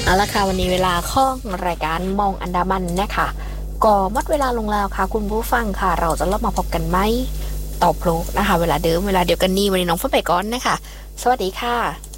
เอาละค่ะวันนี้เวลาของรายการมองอันดามันนะคะก็หมดเวลาลงแล้วค่ะคุณผู้ฟังค่ะเราจะลอบมาพบกันไหมตอบโลกนะคะเวลาเดิมเวลาเดียวกันนี้วันนี้น้องเฟิร์นไปก่อนนะคะสวัสดีค่ะ